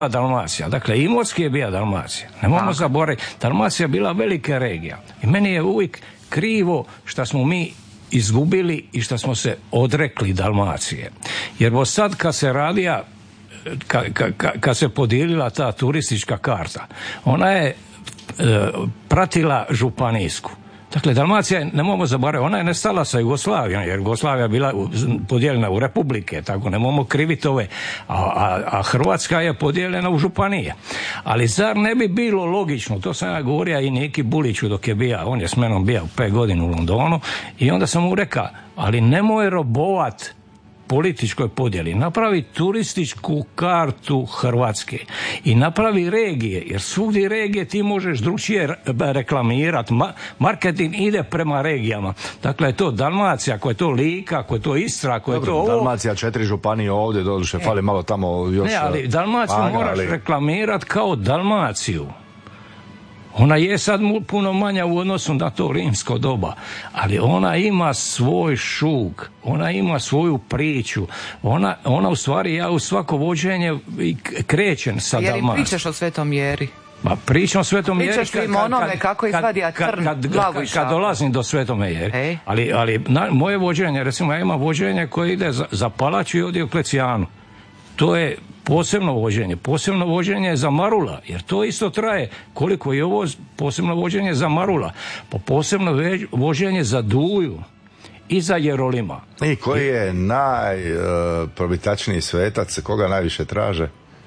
Dalmacija. Dakle, Imotski je bila Dalmacija. Nemojmo zaboraviti. Dalmacija je bila velika regija. I meni je uvijek krivo što smo mi izgubili i što smo se odrekli Dalmacije. Jer sad kad se radija, kad se podijelila ta turistička karta, ona je pratila županijsku. Dakle, Dalmacija, nemojmo zaboraviti, ona je nestala sa Jugoslavijom, jer Jugoslavija je bila podijeljena u republike, tako nemojmo kriviti ove, a Hrvatska je podijeljena u županije. Ali zar ne bi bilo logično, to sam ja govorio i Niki Buliću dok je bio, on je s menom bio 5 godina u Londonu, i onda sam mu rekao, ali nemoj robovat političkoj podjeli, napravi turističku kartu Hrvatske i napravi regije, jer svugdje regije ti možeš drugčije reklamirati, marketing ide prema regijama. Dakle, je to Dalmacija, ako je to Lika, ako je to Istra, ako je to ovo. Dalmacija, 4 županije ovdje, doduše, fali malo tamo još. Ne, ali Dalmaciju moraš reklamirati kao Dalmaciju. Ona je sad puno manja u odnosu na to rimsko doba, ali ona ima svoj šug, ona ima svoju priču, ona u stvari, ja u svako vođenje krećem sa Dalmacijom. Je li pričaš o Svetom Jeri? Ma pričam o Svetom Jeri kako izvadija trn glavu i šapu. Kad dolazim do Svetome Jeri. Ali moje vođenje, recimo ja imam vođenje koje ide za Palaču i ovdje u Klecijanu. To je posebno vođenje za Marula, jer to isto traje koliko je ovo posebno vođenje za Marula, pa posebno vođenje za Duju i za Jerolima. I koji je najprobitačniji svetac, koga najviše traže?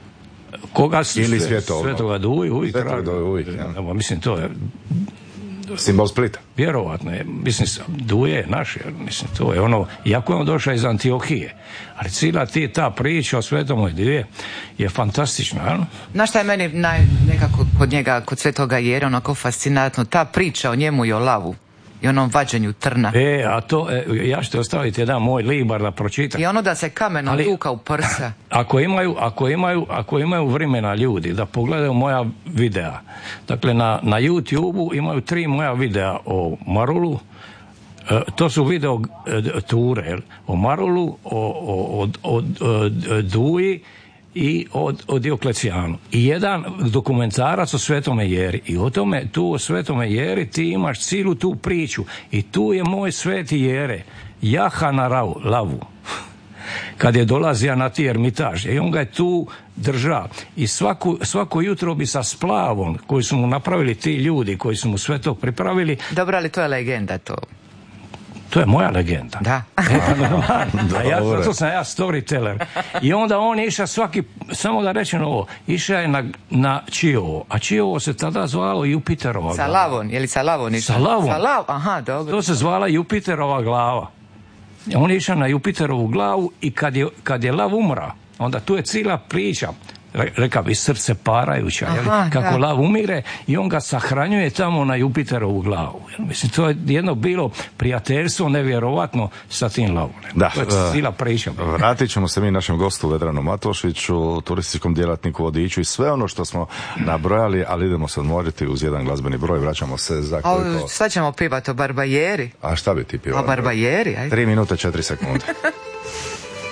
Ili Svetoga Duju uvijek traže. Mislim, to je simbol Splita. Vjerovatno je, mislim, Duje je naš, mislim, to je ono, iako je on došao iz Antiohije, ali cijela ta priča o Svetomoj Duje je fantastična, ano? Znaš šta je meni nekako kod njega, kod Svetoga Jere, onako fascinantno, ta priča o njemu i o lavu i onom vađenju trna. A to, ja ću te ostaviti jedan moj libar da pročitam. I ono da se kamenom tuka u prsa. Ako imaju vremena ljudi da pogledaju moja videa, dakle na YouTube-u imaju 3 moja videa o Marulu, to su video ture, o Marulu, o Duji i o Dioklecijanu. I jedan dokumentarac o Svetome Jeri. I o tome, tu o Svetome Jeri ti imaš cijelu tu priču. I tu je moj Sveti Jere jaha na lavu. Kad je dolazio na ti Ermitaž. I on ga je tu držao. I svako jutro bi sa splavom koji su mu napravili ti ljudi, koji su mu sve to pripravili. Dobro, ali to je legenda to. To je moja legenda. Da. Zato sam ja storyteller. I onda on je išao samo da rečem ovo, išao je na Čiovo. A Čiovo se tada zvalo Jupiterova glava. Salavon, je li Salavon išao? Salavon. Aha, dobro. To se zvala Jupiterova glava. On je išao na Jupiterovu glavu i kad je lav umra, onda tu je cijela priča. Rekao bi srce parajuća, kako lav umire i on ga sahranjuje tamo na Jupiterovu glavu. Mislim, to je jedno bilo prijateljstvo nevjerovatno sa tim lavom. Da, to je cijela priča. Vratit ćemo se mi našem gostu Vedranu Matošiću, turističkom djelatniku, vodiču i sve ono što smo nabrojali, ali idemo se odmoriti uz jedan glazbeni broj, vraćamo se za koliko... Sad ćemo pivati o Barbajeri. A šta bi ti pivao? O Barbajeri, ajde. 3 minute 4 sekunde.